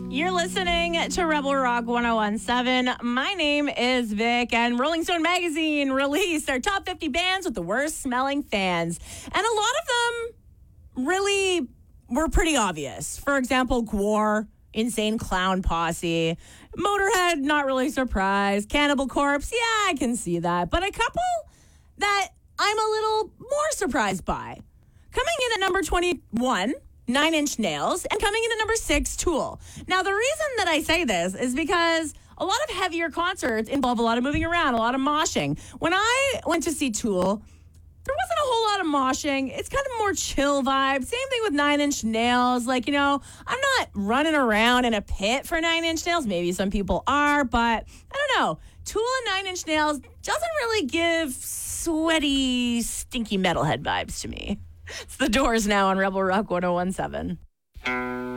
You're listening to Rebel Rock 1017. My name is Vic, and Rolling Stone magazine released our top 50 bands with the worst smelling fans. And a lot of them really were pretty obvious. For example, Gwar, Insane Clown Posse, Motorhead, not really surprised, Cannibal Corpse, yeah, I can see that. But a couple that I'm a little more surprised by. Coming in at number 21, Nine Inch Nails, and coming in at number 6, Tool. Now, the reason that I say this is because a lot of heavier concerts involve a lot of moving around, a lot of moshing. When I went to see Tool, there wasn't a whole lot of moshing. It's kind of more chill vibe. Same thing with Nine Inch Nails. I'm not running around in a pit for Nine Inch Nails. Maybe some people are, but I don't know. Tool and Nine Inch Nails doesn't really give sweaty, stinky metalhead vibes to me. It's The Doors now on Rebel Rock 1017.